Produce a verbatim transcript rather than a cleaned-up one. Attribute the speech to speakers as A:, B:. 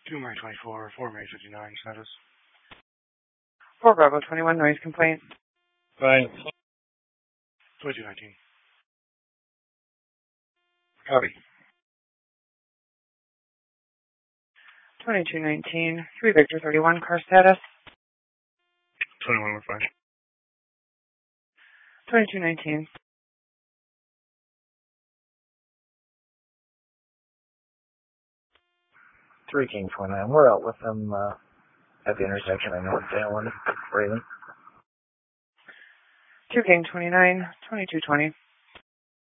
A: two May twenty-four, four May fifty-nine, status.
B: four Bravo twenty-one, noise complaint.
C: Fine.
A: twenty-two nineteen.
C: Copy.
B: twenty-two nineteen, three Victor thirty-one, car status.
A: twenty-one one five.
B: twenty-two nineteen.
C: three King twenty-nine. We're out with them uh, at the intersection. I know it's Dale and Braylon.
B: two King twenty-nine, twenty-two twenty.